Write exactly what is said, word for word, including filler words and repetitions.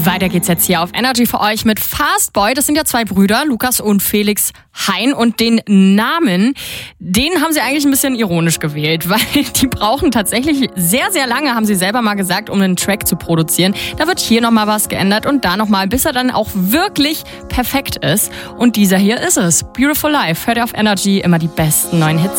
Weiter geht's jetzt hier auf Energy für euch mit Fastboy. Das sind ja zwei Brüder, Lukas und Felix Hein. Und den Namen, den haben sie eigentlich ein bisschen ironisch gewählt, weil die brauchen tatsächlich sehr, sehr lange, haben sie selber mal gesagt, um einen Track zu produzieren. Da wird hier nochmal was geändert und da nochmal, bis er dann auch wirklich perfekt ist. Und dieser hier ist es. Beautiful Life. Hört ihr auf Energy immer die besten neuen Hits.